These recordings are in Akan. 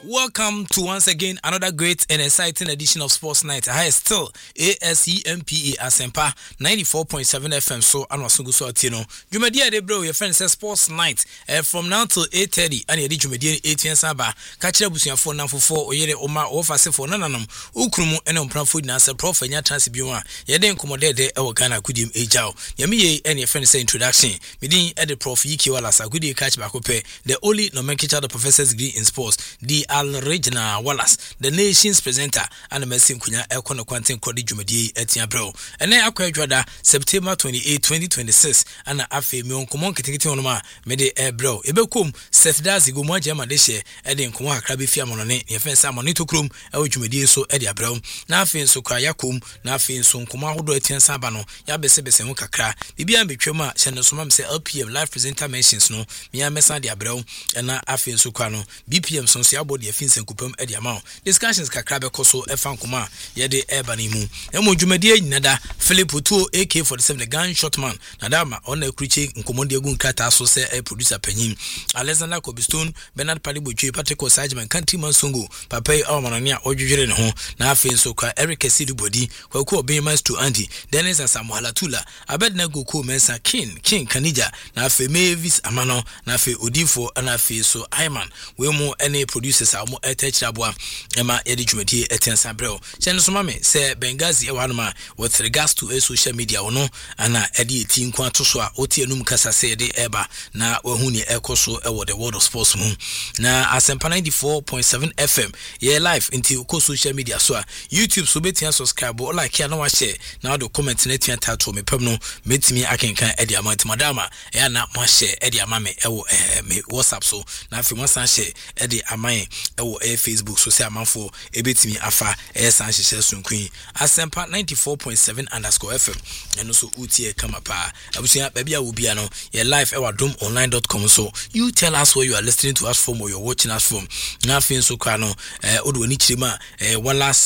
Welcome to once again another great and exciting edition of Sports Night. I is still ASEMPE Asempa 94.7 FM. So I'm Wasungu so Atino. Jumedia de bro, your friend says Sports Night from now till 8:30. And you did Jumedia 8 Saba. Catch up with your phone number 4 or yet Oma or Fase for Nanam. Ukrumu and on Pramfood Nasa Prof and Yatransibua. Yaden Commodate de Awakana Kudim Ejao. Yami and your friend say introduction. Midin at the Prof Yiki Wallace, a good catch back up. The only nomenclature the professor's degree in sports. The Regina Wallace, the nation's presenter, and the Messim Kunya Elkono Quantin Cody Jumedi Etienne Bro. And then Aquadrada, September 28, 2026, and Afe Mion Common Kitinoma, Mede Air Bro. Ebekum, Seth Dazi Guma Jama Deshe, Edin Kuma Krabi Fiamonone, Yafensa Monito Krum, El Jumedi so Edia Bro, Nafin so Krayakum, Nafin so Kuma Hudo Etienne Sabano, Yabesebes and Kakra, Bibian Bichuma, Shanasumam say LPM live presenter mentions no, Mia Messa Diabro, and Afin Sukano, BPM Sonsiabo. Fins and Kupum Eddie amount. Discussions Kakrabe Koso Efankuma, Yede Ebanimu. Emo Jumedia Nada, Philip Putu, AK-47, the gunshot man, Nadama, on a creature, Nkomondia Gun Kata, so say a producer Penin, Alexander Cobistone, Bernard Palibuchi, Patrick Osajman, Kanti Mansungu, Pape Almanania, Ojuren Ho, Nafin Soka, Eric Sidu Body, Wako Bemas to Andy, Dennis and Samuela Tula, Abednego Ko Mensa, King Kanija, Nafe Mavis Amano, Nafe Odifo, and Nafe so Iman, Wemo any producers. Mo etechirabwa ema yedi dwumadi etensa brel chenso mame se Bengazi ewanoma with regards to social media ono ana edi eti nko atoso a oti enum kasa se de eba na wahuni ekoso ewo the world of sports mu na Asempa 94.7 FM ye live into ko social media so a YouTube so betia subscribe or like ya na wa share na do comment na tia tato me pem no metimi akenkan edi amant madama ya na mo share edi amame ewo me WhatsApp so na afi mo san share edi amaye ewo Facebook so say amanfo ebetimi afa san hyehyɛ sunkun Asempa 94.7 FM eno so utie kama pa abusia baabi a wo bia no ye live ewadomonline.com so you tell us where you are listening to us from or you're watching us from na afin so kwa no odo ni chirima Wallace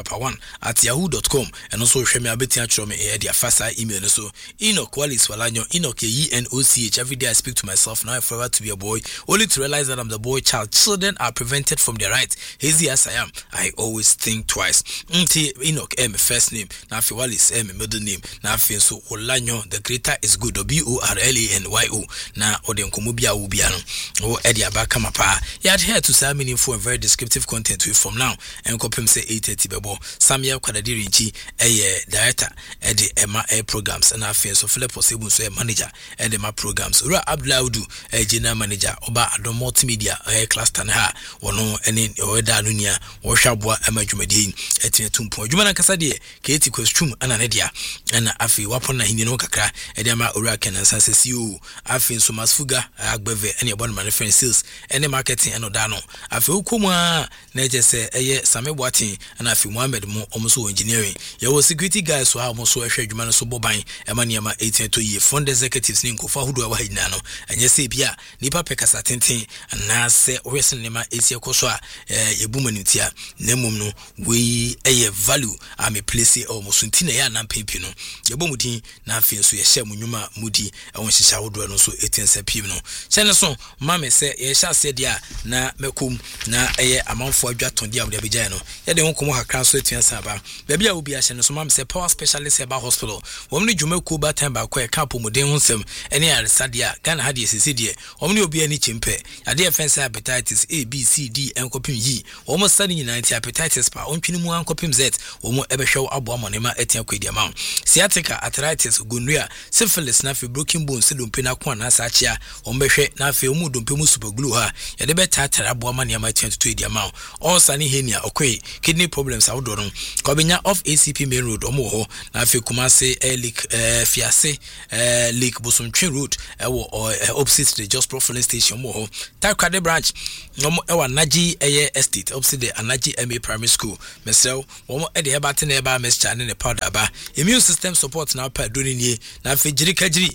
papa1@yahoo.com eno so hwɛ me abeti atwero me dia fasa email no so Enoch Wallace Walanyo Enoch ENOCH. Every day I speak to myself now I forever to be a boy only to realize that I'm the boy child. Children are prevented from their rights. Hazy as I am, I always think twice. Enoch my first name, Nafi Wallace my middle name, Nafi so Olanyo, the greater is good, BORLANYO. Na Odem Komubia Ubiano, or Eddie Abaka Mapa. You had here to say meaningful and very descriptive content with from now and copim say 8:30 Bebo, Samuel Kwadadirinchi, a director, Eddie Emma programs, and Nafi so Philip Osebun so a manager, Eddie Ma programs, Ura Abdulaudu, a general manager, Oba Adom Multimedia, a class tanha. Wono ene oda anunia wo hwabwa amadwumadi etine tumpo dwuma na kasa de keti costume ana ne dia na afi wapon na hindi no kakra ede ma ora kenan sansesi o afi nso masfuga agbeve ene ebon man friend sales ene marketing eno da no afi ukomu a na je se eye sameboatin na afi Muhammad mo omso engineering ye wo security guys so ha mo so ehwe dwuma no so boban ema niema 18 to ye fund executives ni nkofa hudu a wahina no enye se bia nipa pekasa tenten na se wesen nema esi so a yebumanimtia nemum no we value am a place almost ntina ya na mpempi no yebomudin na afin so ye hye munwuma mudi won hyehyɛ wodo no so etensa pim no kyene so mame se ye hye ase dia na mekum na amanfo adwaton dia wode begya no ye de honkom hakran so etensa ba bia obi a hye no so mame se power specialist eba hospital wom ne dwumaku ba time ba kwa e ka pomuden honsem ene aresa dia Ghana ha de sisi die wom ne obi ani chimpe ade offense hepatitis A B C D enkopim yi omo study nyina hepatitis pa ontwini mu ankopim Z omo ebehwe abo amonema etia kwedi ama sciatica arthritis gonorrhea syphilis na broken bones dompe na kwa na saachia omo behwe na afi omo dompe mu super glue ha yede betatara abo amanema etia to edi ama ulcer ni hernia okwe kidney problems awodoro kobenya off ACP main road omo ho na afi Kumasi leak fiase leak Bosontwe road ewo opposite the Just Profile station omo ho Takrade branch omo ewa Naji estate opposite the Anaji MA primary school mesel omo e de ebate na eba mescha ne powder ba immune system support na pa doni nie na afi jirikajiri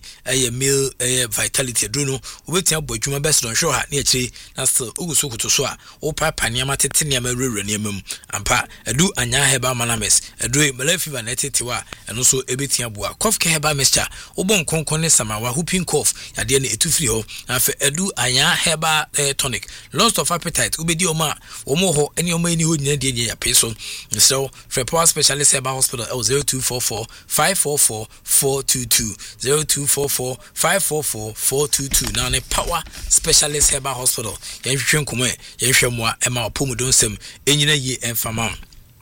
male vitality drono obetia bodwuma best don show ha na ekire na still oguso kuto so a o papa niama tete nneɛma rewura nneɛma mu ampa edu anya heba manames edu mele fever na tetewa eno so ebetia boa cough care heba mixture obon konkon ne samawa whooping cough yade na etufiri ho afa edu anya heba tonic loss of appetite obedi oma ho ene oma ni ho nyina de ya peso so for power specialist heba hospital 0244 544 422 0244 544 422 now ne power specialist heba hospital yenhwehwe nkomo yenhwehwe moa ema opomudonsem enyina yi enfama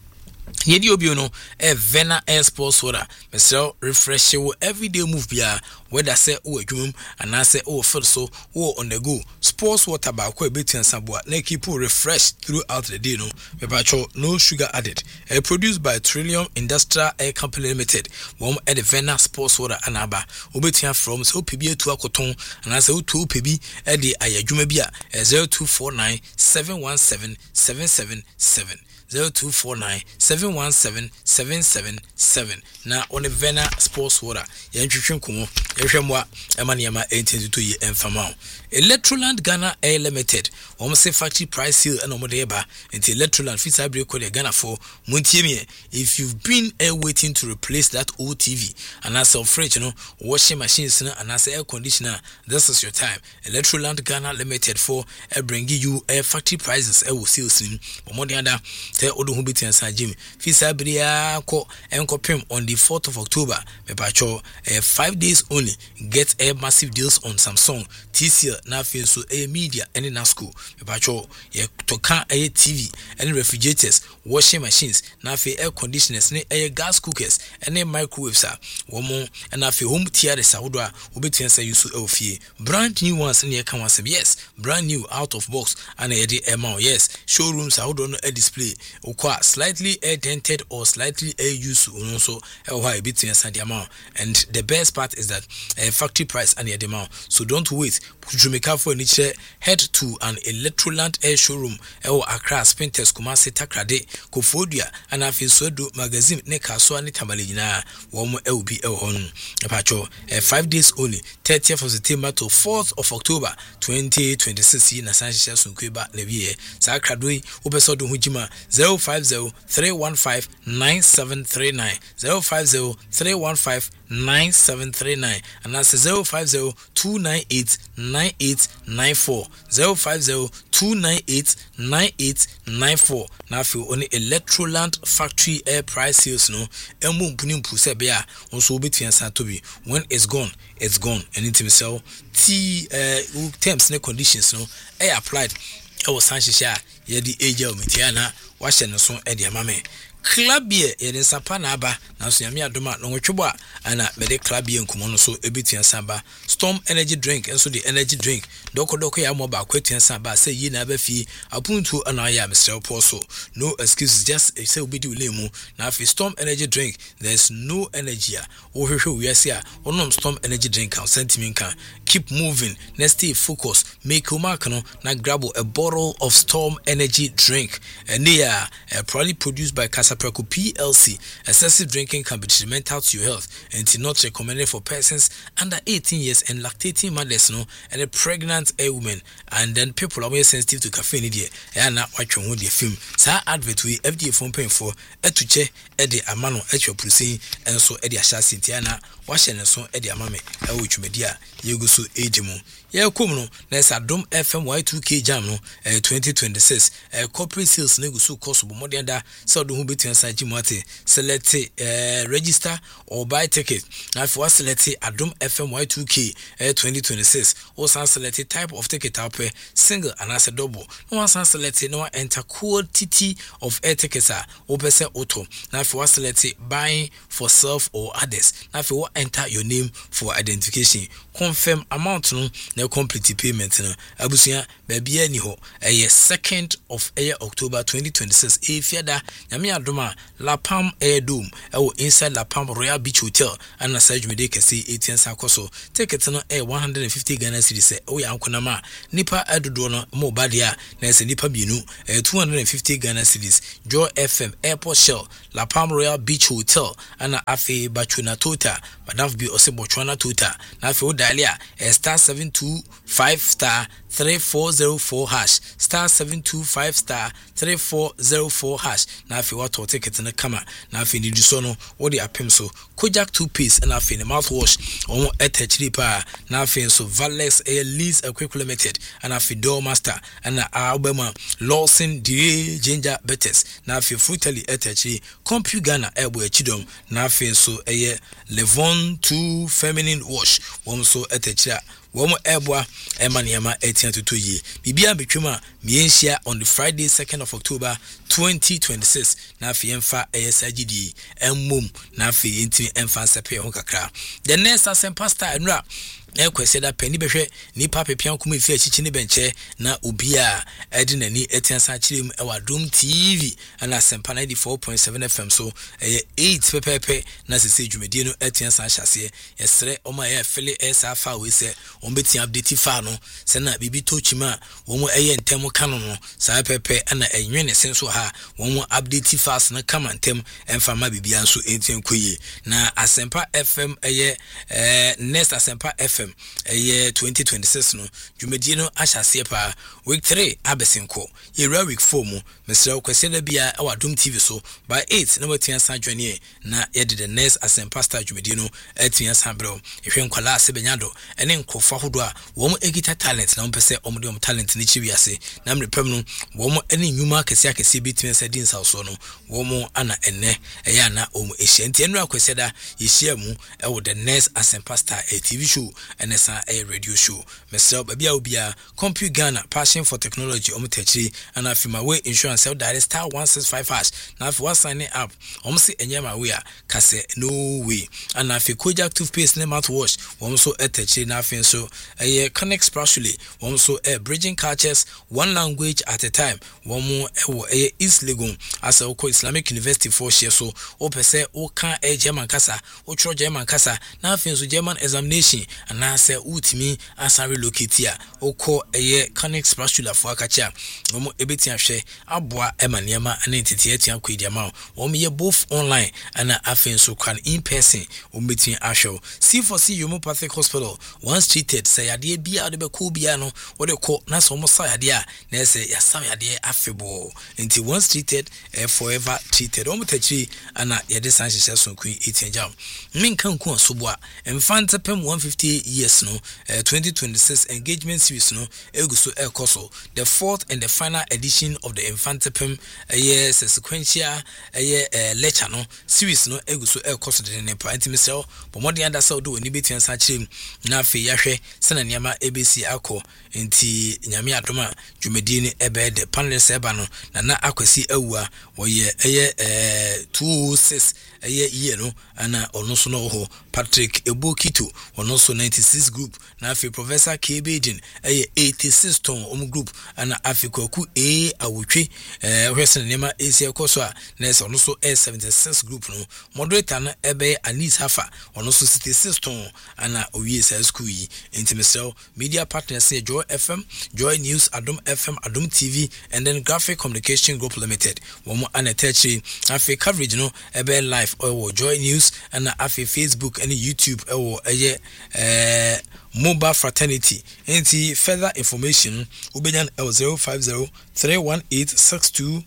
Yedi obio no Vena Air Sports Water. Mesel refresh you everyday move bia whether say o adwumum and I say o feel so o on the go. Sports water ba kwa beti ansabua na keep refresh throughout the day no. Mepacho no sugar added. Produced by Trillium Industrial Air Company Limited. Wom at the Vena Sports Water anaba. Obetia from so PB to akoton and I say o 2 PB at the ayadwuma bia 0249 717 777 0249 717 777 na on Vena Sports Water yantwetwe komo yehwemwa emaniama entizitu yi enfama Electroland Ghana Air Limited say factory price sale and omodeba until Electroland fit sabre call Ghana for muntiemie if you've been waiting to replace that old TV and as of fridge washing machines and as air conditioner this is your time. Electroland Ghana Limited for bringing you factory prices will sales in omodianda te odo hu beti ansa jim fit sabre ko enkopem on the 4th of October mepacho 5 days only get a massive deals on Samsung TCL na fin so media any na school mepacho ye toka TV any refrigerators washing machines na fi air conditioners ne gas cookers any microwaves womo na fi home theaters awodo a obeti ansa use ofie brand new ones ne kan wasem yes brand new out of box and ye dey yes showrooms awodo no display okwa slightly air dented or slightly air used so why between the amount and the best part is that factory price and the amount so don't wait Jumeka for niche head to an Electroland air showroom Accra Spinters Kumasi Takrade Kofodia and Afisodo magazine ne kaso ani tamalina womo LB on pacho 5 days only 30th of September to 4th of October 2026 na sansha sunkweba newie sakradoi obesodo hujima 050-315-9739 050-315-9739 and that's 050-298-9894 050-298-9894 now if you only Electroland factory air price sales no emu punimpu se bia onso obetuen santobi when it's gone and it himself terms and conditions no air applied sanshisha yedi age metiana wahye no so e de amame club ye yeden sapa na aba na so nyame adoma no twebo ana mede club ye nkumo no so ebetua samba Storm energy drink enso the energy drink doko ya mo ba kwatua samba say yi na aba fi apuntu ana ya Mr. Poso no excuses just say obedi ulemu na afi Storm energy drink there's no energy o hwehwe wiase a onom Storm energy drink kan sentiment kan keep moving next stay focus make mark no na grab a bottle of Storm energy drink and they are probably produced by Casapreco PLC. Excessive drinking can be detrimental to your health and is not recommended for persons under 18 years and lactating mothers and a pregnant woman and then people are more sensitive to caffeine and not watching with the film. Sa advert we FDA phone paying for etuche edi amano etwa prusin and so edi asha sintiana washe ne so edi amame ewuchumedia yegusu ejimu ye komno na sa dom FM Y2K jam no 2026 corporate sales negusu cost bo modenda so do hu betu san jimate select register or buy ticket na if was select Adom FM Y2K 2026 or san select type of ticket up single and as a double no one san select no enter quantity of air tickets or person auto na if was select buying for self or others na if you enter your name for identification confirm amount no na complete payment no abusia baby ani ho 2nd of October 2026 if yada nyame adoma La Palm Air Dome inside La Palm Royal Beach Hotel and na sajumede kese 18 sakoso ticket no 150 Ghana cedis o ya nkonama nipa adodo no mo badia na se nipa bienu 250 Ghana cedis Joy FM Airport Shell La Palm Royal Beach Hotel and afi Bachuna Tota madam bi ose Bochwana Tota na afi o dalia star 725 star 3404 hash star 725 star 3404 hash na afi wato ticket na kama na afi ni duso no wo de apem so Kojak 2 piece na afi ni mouthwash on etachiri pa na afi so Valex Lease Equipment Limited and afi Door Master and Alabama Lawson DA Ginger Bettes na afi Frutally etachiri Compu Ghana ebo echidom na afi so Levon 2 Feminine Wash won so etachira womo ebwa emaniama 1822 ye bibia betwema mienhia on the Friday 2nd of October 2026 na afi emfa ASIGD emmom na afi enti emfa sepe ho kakra the next pastor enra kwese da pani behwe nipa pepian kuma fi achichi ne benche na obia edinani etiansa chirem ewadom TV ana Asempa 94.7 FM so 8 pepepe na sese dwumedie no etiansa hyase yesre oma ye fele esafa we se ombeti update fa no se na bibi tochima womo eye ntem kanu no sa pepe ana enwene senso ha womo update fast na kama ntem emfa ma bibia nso entien koye na Asempa FM eye next Asempa FM 2026 no dwumedie no ahyase pa week 3 abesinko yera week 4 mu mesra kwese da bia awadom TV so by 8 na watian san dwane na yede the next Asempa star dwumedie no atian san bro ehwe nkwala asebenyado ene nkofa hodo a wo egita talent na mpese omde talent ni chiwiase na mrepem no wo ene nyuma kese bitime se din sauso no wo ana enne eya na ehyanti enu akwese da yehia mu ewo the next Asempa star TV show and a radio show. Myself, Babia, Compu Ghana, passion for technology, Omtechi, and I feel my way insurance, sell that star 165 hash. Now, if one signing up, almost a year my way, Kase, no way. And I feel Kojak toothpaste, name mouthwash, also a techi, nothing so a connect partially, also a bridging cultures, one language at a time, one more a East Legon, as a Islamic University 4 years so, Ope say, O can a German Casa, O Tro German Casa, nothing so German examination. And I say, Utimi, as I relocate here, or call a year connect spatula for a catcher. No more ebitian share, Abwa, Emaniama, and entity at Yanquidiama, or me both online, and I feel so can in person, or meeting Asho. C4C Homeopathic Hospital, once treated, say a dear be out of a cool piano, or the court, Nas almost idea, Nesse, Yasam idea affable, until once treated, forever treated, Omotechi, and Yadis Anshas Queen eating jam. Min can go subwa, and Fantapem 150 years no 2026 engagement series no eguso ekoso the fourth and the final edition of the Infantipem sequential lecture no series no eguso ekoso de ne pa intimisel bomodi anda so do ni betian sa chim na afi yahwe sena niama ABC akọ enti nyame adoma dwumedi ni ebe de panel seba no na akwasi awua woye 206 year no ana ono so no ho Patrick Ebokito ono so 96 group na afi Professor Kebedin 86 ton group ana Africa ku awotwe hwesen nema esi ekoso a na so ono so 76 group no moderator na ebe Anis Hafa ono so 66 ton ana owie sa school yi intimesel media partners say Joy FM, Joy News, Adom FM, Adom TV and then Graphic Communication Group Limited womo ana techi afi coverage no ebe live or Joy News and afi Facebook and YouTube or Mobile Fraternity. Any further information Ubenyan 050-318-6258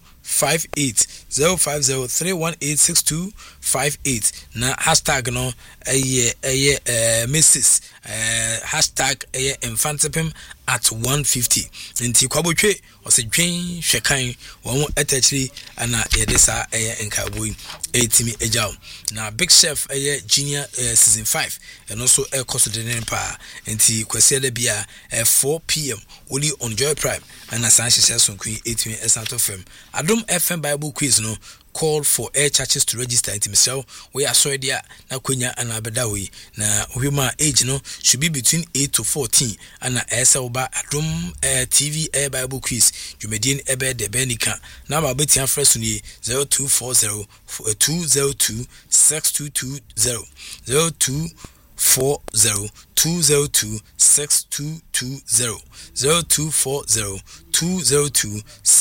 050-318-6258 na hashtag no Mrs. hashtag Infantipem at 150 nti kwabotwe ose dwen hwekan wo etachiri ana yedesa enkaboi etimi ejaw na Big Chef junior season 5 and also cost the name pa nti kwase da bia 4 p.m. only on Joy Prime and Asanshi Sonku etimi Esanto FM Adom FM Bible quiz no called for air churches to register into Michelle. We are sorry there na Quenya and Abedawi. Na human age no should be between 8 to 14 and Eselba Adum TV Air Bible quiz. You may din ebe de benika. Now my betty and fresh 0240 202 6220 0240 202 6220 0240 202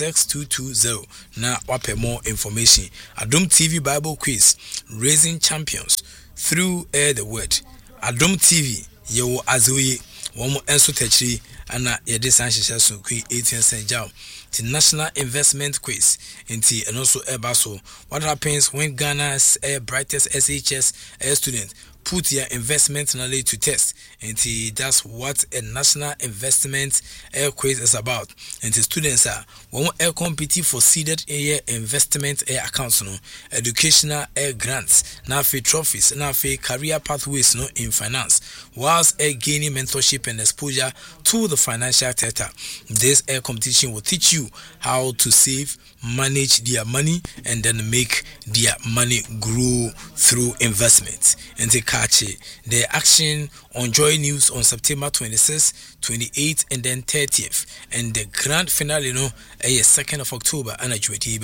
6220. Now wape more information. Adum TV Bible quiz, raising champions through the word. Adum TV yewo azoye womo enso techri ana yede sanhyehyɛ so kui 18 cent jaw. The National Investment Quiz into and also Ebaso. What happens when Ghana's brightest SHS student put their investment knowledge to test? And that's what a National Investment Quiz is about. And the students are one compete for seeded investment accounts, no educational grants, now for trophies, now for career pathways, no in finance, whilst gaining mentorship and exposure to the financial sector. This competition will teach you how to save, manage their money, and then make their money grow through investment. And the catch the action on Joy News on September 26th, 28th, and then 30th. And the grand finale, 2nd of October, and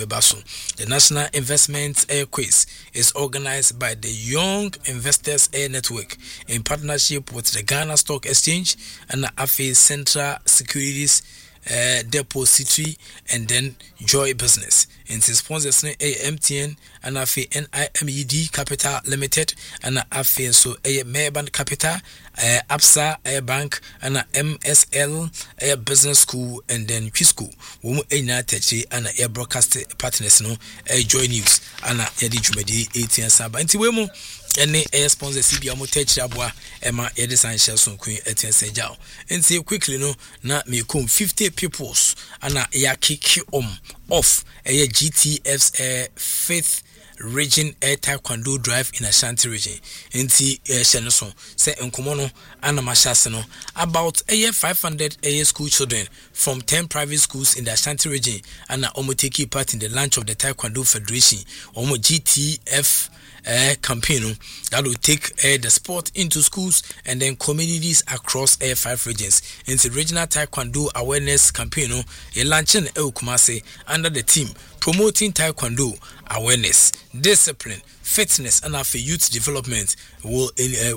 the National Investment Quiz is organized by the Young Investors Network in partnership with the Ghana Stock Exchange and the AFE Central Securities Depository and then Joy Business. And the sponsors MTN and AFE NIMED Capital Limited and AFE so Maybank Capital, ABSA Bank and MSL Business School and then Quisco. Womo Techi and Air Broadcast Partners Joy News and Yedi Jumedi 18 Saba. And Tiwemo any air sponsor CB Amotech Abwa Emma Edison Shelson Queen Etienne Sejao. And say quickly na me come 50 peoples and ya kick off a GTF's Faith Region Air Taekwondo Drive in Ashanti region. Nti Sheneson say Nkomono Anamasaseno about 500 school children from 10 private schools in the Ashanti region and omo take part in the launch of the Taekwondo Federation omo GTF campaign that will take the sport into schools and then communities across 5 regions. It's a regional Taekwondo awareness campaign launching Kumasi under the team promoting Taekwondo awareness, discipline, fitness, and for youth development will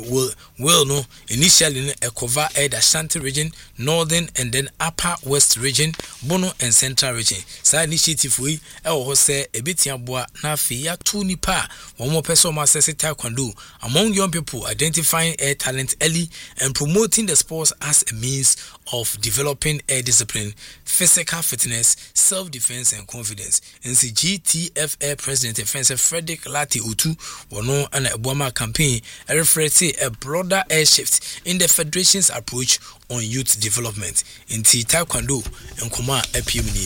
initially cover the Ashanti region, northern and then upper west region, Bono and central region. So initiative we say a bit yabwa na fiya tu nipa one more person must say Taekwondo among young people identifying talent early and promoting the sports as a means of developing discipline, physical fitness, self-defense and confidence. And the GTFA President Frederick Lati Utu Wono and a Obama campaign refers to a broader shift in the federation's approach on youth development in Taekwondo and Kuma Epimni.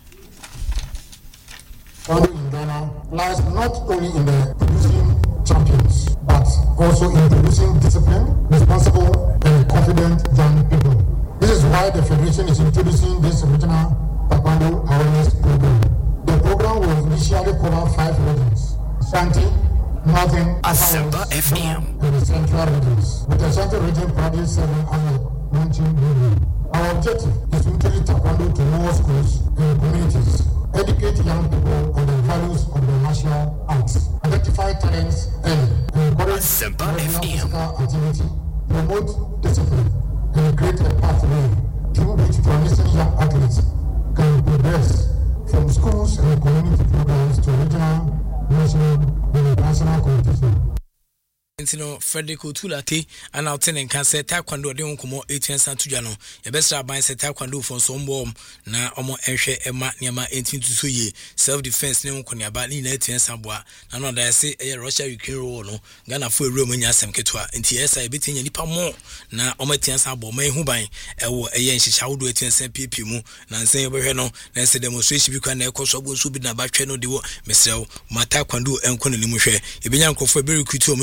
In Ghana lies not only in the producing champions, but also in producing disciplined, responsible, and confident young people. This is why the Federation is introducing this regional Taekwondo awareness program. The program will initially cover 5 regions: Ashanti, Northern, Asemba FM, and the Central regions, with the Central region probably serving under 19 million. Our objective is to introduce Taekwondo to more schools and communities, educate young people on the values of the martial arts, identify talents early, and encourage physical activity, promote discipline, and create a pathway through which promising young athletes can progress from schools and community programs to regional, national, and international competition. Frederick Otulate and I'll tell and can say Taekwondo de Uncomo 18 Santujano. Your best rabbi said Taekwondo from some bomb na Omo Eshe Emma Niama 18 to 2 years. Self-defense Neon Konyabani 19 Sabwa. And on I say a Russia Ukraine war no Ghana for Romania Sam Ketua. And TS I beating Nipa more na Ometian Sabo May Hubai. A yen she shall do 18 cent PPMu. Nancy Bereno, Nancy demonstration you can echo so good subit na back channel de Mr. Mataekwondo and Konelimushe. If you for very quick to me to the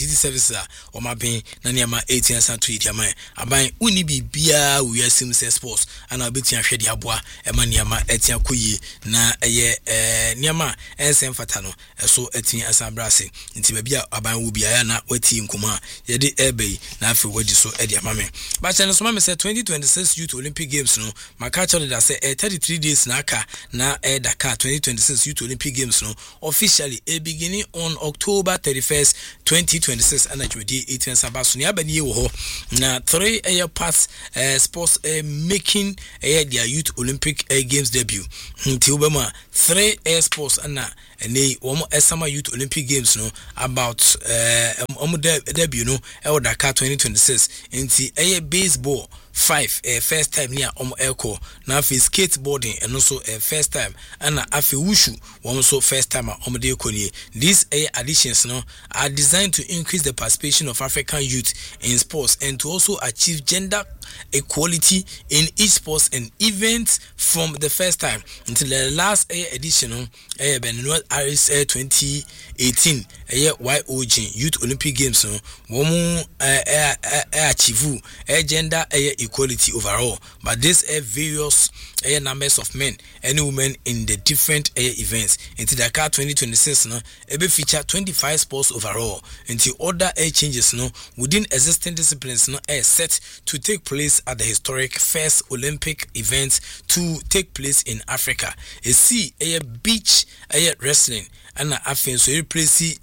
security services or my ben Nanyama 18 and 2 Yama. I buy uni be beer, we are sim sports, and I'll be tia shady abwa, a maniama etia kuyi, na Niama, and Sam Fatano, so etin as a brassy, into maybe a ban will be a na wetty in Kuma, Yedi Ebe, na for what you so Edia Mame. But Channel Mama said 2026 Youth Olympic Games, no, my catcher that say 33 days naka, na Dakar 2026 Youth Olympic Games, no, officially a beginning on October 31st, 2026, and at 18 Sabasu, Yabani Yoho, na 3 year pass sports making their Youth Olympic Games debut. Until 3 air sports and they summer Youth Olympic Games no about debut no Dakar 2026 into a baseball 5 first time near echo now for skateboarding and also first time and afi wushu also first time de konye. These additions no are designed to increase the participation of African youth in sports and to also achieve gender equality in each sports and events from the first time until the last edition Benino Aris 2018 YOG Youth Olympic Games no womu achieve gender equality overall, but this various numbers of men and women in the different events. Into Dakar 2026 no ebe feature 25 sports overall. Into other changes no within existing disciplines no set to take place at the historic first Olympic events to take place in Africa. A sea beach wrestling and afen so replace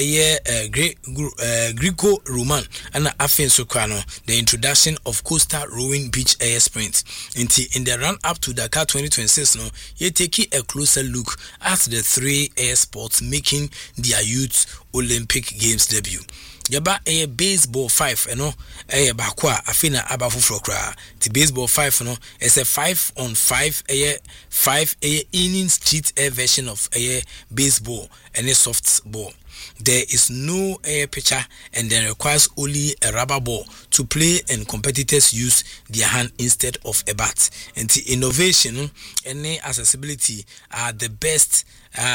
Greco-Roman and afen so the introduction of coastal rowing beach air sprint. In the run up to Dakar 2026 no you take a closer look at the 3 air sports making their Youth Olympic Games debut. Yaba baseball 5 bakwa afina abafufro kra. The baseball 5 is a 5-on-5 5 inning street air version of baseball and a soft ball. There is no air pitcher and then requires only a rubber ball to play, and competitors use their hand instead of a bat. And the innovation and accessibility are the best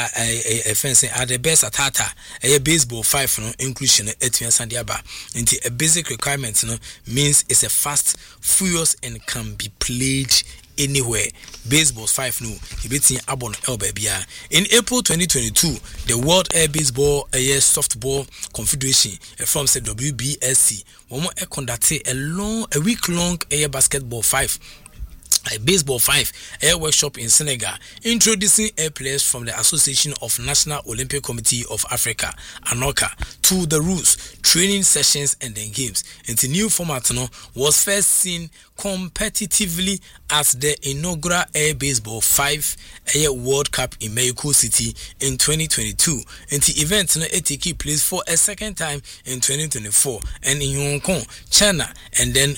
are the best at hata a baseball 5 inclusion sandiaba. Into a basic requirement means it's a fast, furious and can be played anywhere. Baseball 5 no beating Abon Elbabia. In April 2022, the World Air Baseball Softball Confederation from the WBSC conducted a week-long air basketball 5 a baseball 5 air workshop in Senegal, introducing air players from the Association of National Olympic Committee of Africa, ANOCA, to the rules, training sessions and then games. And the new format was first seen competitively at the inaugural Air Baseball 5 Air World Cup in Mexico City in 2022. And the event take place for a second time in 2024 and in Hong Kong, China, and then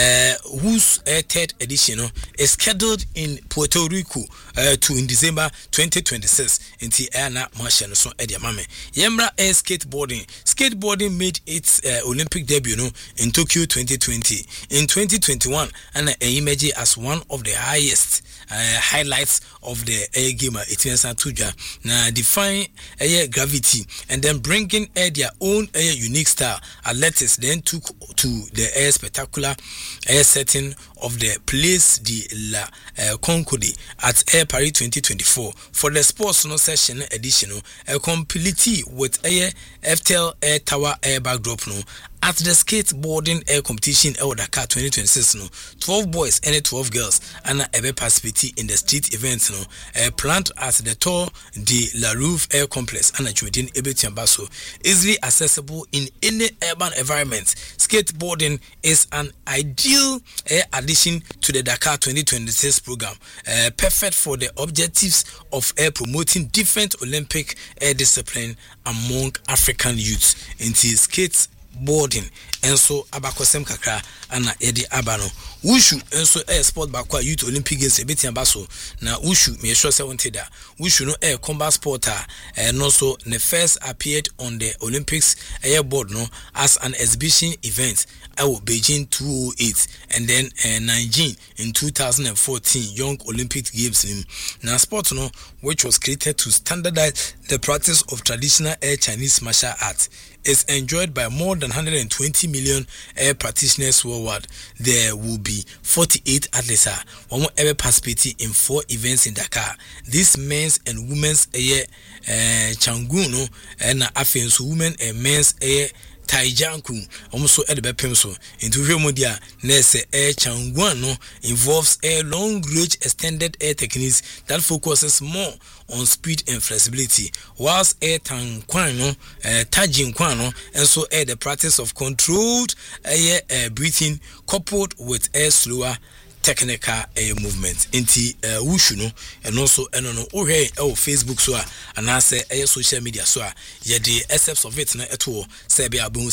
whose third edition is scheduled in Puerto Rico in December 2026. In the Anna Marshall so Ediamame. Yemra air skateboarding made its Olympic debut in Tokyo 2020. In 2021, and emerged as one of the highest highlights of the air gamer. It is now define air gravity and then bringing their own unique style. Athletes then took to the air spectacular air setting of the Place de la Concorde at Air Paris 2024 for the sports session edition. A complete with air FTL Air Tower air backdrop at the skateboarding air competition Dakar 2026 12 boys and 12 girls and a participate in the street events planned at the Tour de la Rouve Air Complex and within Ebetiambaso, easily accessible in any urban environment. Skateboarding is an ideal addition to the Dakar 2026 program, perfect for the objectives of promoting different Olympic discipline among African youths. Into skateboarding and so abakosem kakra ana edi abano wushu enso sport bakwa Youth Olympic Games ebetian baso na wushu me sure say wanted that wushu no combat sport and also the first appeared on the Olympics board as an exhibition event Beijing 2008 and then Nanjing in 2014 Young Olympic Games. Now sport which was created to standardize the practice of traditional air Chinese martial arts is enjoyed by more than 120 million air practitioners worldwide. There will be 48 athletes who will ever participate in 4 events in Dakar. This men's and women's air Changuno and Afensu women and men's air Taijanku almost at the Bepemso into Remodia Nese air Changuano involves a long range extended air techniques that focuses more on speed and flexibility, whilst air Tanquano, Tajinquano, and so air the practice of controlled air breathing coupled with air slower technical movement inti wushu no and also eno Facebook so and I say social media so ye the excepts of it na eto say be